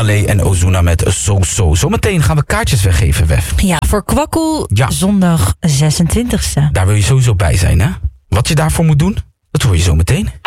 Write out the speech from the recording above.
Malé en Ozuna met So. Zometeen gaan we kaartjes weggeven, Wef. Ja, voor Kwakkel, Ja. zondag 26e. Daar wil je sowieso bij zijn, hè? Wat je daarvoor moet doen, dat hoor je zo meteen.